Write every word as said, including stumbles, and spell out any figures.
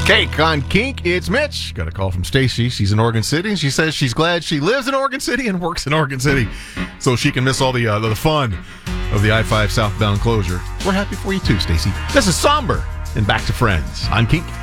Cake on Kink, it's Mitch. Got a call from Stacy. She's in Oregon City, and she says she's glad she lives in Oregon City and works in Oregon City so she can miss all the uh, the fun of the I five southbound closure. We're happy for you too, Stacy. This is Somber and Back to Friends on Kink.